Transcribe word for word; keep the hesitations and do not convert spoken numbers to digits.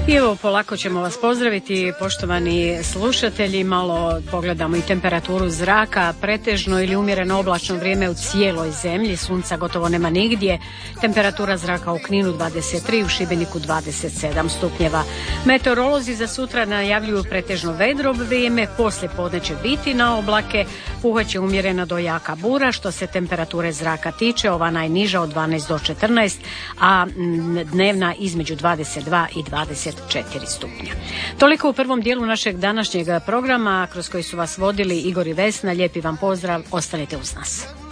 I evo, polako ćemo vas pozdraviti, poštovani slušatelji. Malo pogledamo i temperaturu zraka. Pretežno ili umjereno oblačno vrijeme u cijeloj zemlji. Sunca gotovo nema nigdje. Temperatura zraka u Kninu dvadeset tri, u Šibeniku dvadeset sedam stupnjeva. Meteorolozi za sutra najavljuju pretežno vedro vrijeme. Poslije podne će biti na oblake. Puhat umjerena do jaka bura. Što se temperature zraka tiče, ova najniža od dvanaest do četrnaest, a dnevna između dvadeset dva i dvadeset četiri stupnja. Toliko u prvom dijelu našeg današnjeg programa kroz koji su vas vodili Igor i Vesna. Lijepi vam pozdrav, ostanite uz nas.